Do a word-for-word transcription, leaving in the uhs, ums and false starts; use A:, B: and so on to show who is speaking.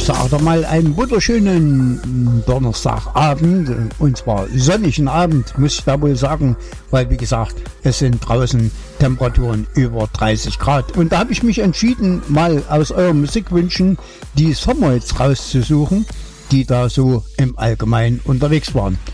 A: Ich sage mal einen wunderschönen Donnerstagabend, und zwar sonnigen Abend, muss ich da wohl sagen, weil wie gesagt, es sind draußen Temperaturen über dreißig Grad. Und da habe ich mich entschieden, mal aus euren Musikwünschen die Sommerhits rauszusuchen, die da so im Allgemeinen unterwegs waren.